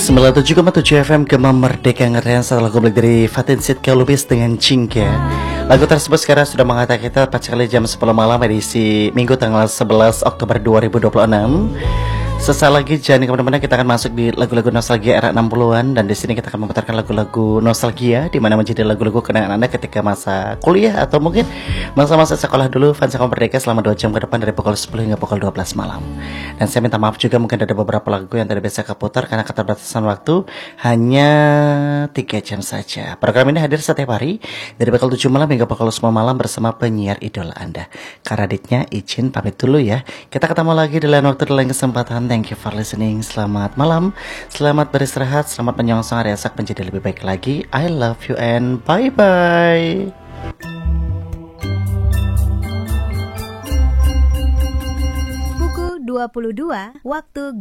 97,7 FM Gema Merdeka Ngertian setelah lagu balik dari Fatin Sitka Lubis dengan Cingke. Lagu tersebut sekarang sudah mengatakan kita tepat sekali jam 10 malam edisi Minggu tanggal 11 Oktober 2026. Sesaat lagi jangan kemana-mana, kita akan masuk di lagu-lagu nostalgia era 60-an. Dan di sini kita akan memutarkan lagu-lagu nostalgia di mana menjadi lagu-lagu kenangan Anda ketika masa kuliah atau mungkin masa-masa sekolah dulu. Fans Gema Merdeka selama 2 jam ke depan dari pukul 10 hingga pukul 12 malam. Dan saya minta maaf juga mungkin ada beberapa lagu yang tidak bisa keputar karena keterbatasan waktu hanya 3 jam saja. Program ini hadir setiap hari dari pukul 7 malam hingga pukul 10 malam bersama penyiar idola Anda. Karaditnya izin pamit dulu ya. Kita ketemu lagi di lain waktu, di lain kesempatan. Thank you for listening. Selamat malam, selamat beristirahat, selamat menyongsong hari esok menjadi lebih baik lagi. I love you and bye-bye. Pukul 22 waktu